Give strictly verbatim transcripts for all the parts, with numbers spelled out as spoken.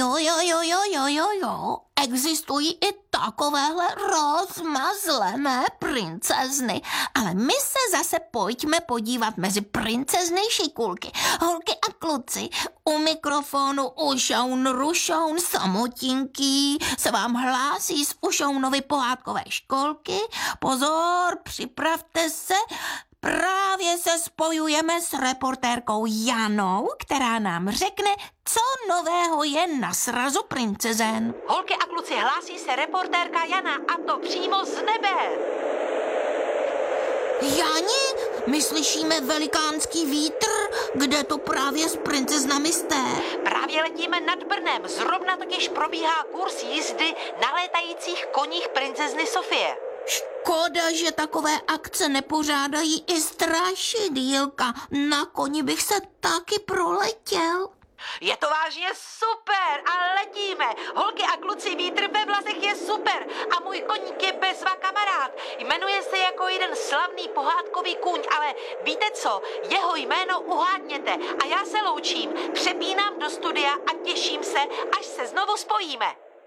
Jo, jo, jo, jo, jo, jo, jo. Existují i takovéhle rozmazlené princezny. Ale my se zase pojďme podívat mezi princezny šikulky. Holky a kluci, u mikrofonu Ušoun Rušoun Samotinký se vám hlásí z Ušounovy pohádkové školky. Pozor, připravte se. Právě se spojujeme s reportérkou Janou, která nám řekne, co nového je na srazu princezen. Holky a kluci, hlásí se reportérka Jana, a to přímo z nebe. Jani, my slyšíme velikánský vítr, kde to právě s princeznami jste? Právě letíme nad Brnem, zrovna totiž probíhá kurz jízdy na létajících koních princezny Sofie. Škoda, že takové akce nepořádají i strašidýlka. Na koni bych se taky proletěl. Je to vážně super a letíme. Holky a kluci, vítr ve vlasech je super a můj koník je bezva kamarád. Jmenuje se jako jeden slavný pohádkový kůň, ale víte co? Jeho jméno uhádněte a já se loučím, přepínám do studia a těším se, až se znovu spojíme.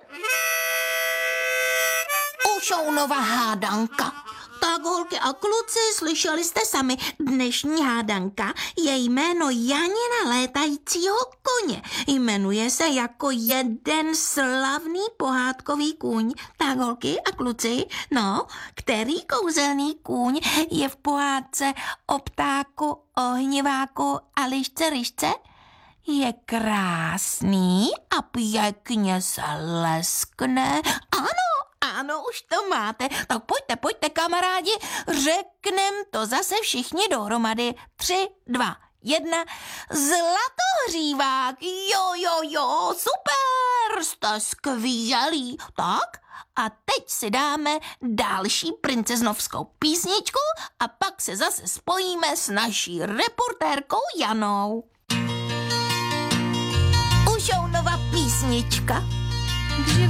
Ušounova hádanka. Tak, holky a kluci, slyšeli jste sami, dnešní hádanka je jméno Janina létajícího koně. Jmenuje se jako jeden slavný pohádkový kůň. Tak, holky a kluci, no, který kouzelný kůň je v pohádce o ptáku, ohniváku a lišce ryšce? Je krásný a pěkně se leskne. Ano, ano, už to máte. Tak pojďte, pojďte, kamarádi, řeknem to zase všichni dohromady. Tři, dva, jedna. Zlatohřívák, jo, jo, jo, super, jste skvělí. Tak, a teď si dáme další princeznovskou písničku a pak se zase spojíme s naší reportérkou Janou. Ušounova písnička.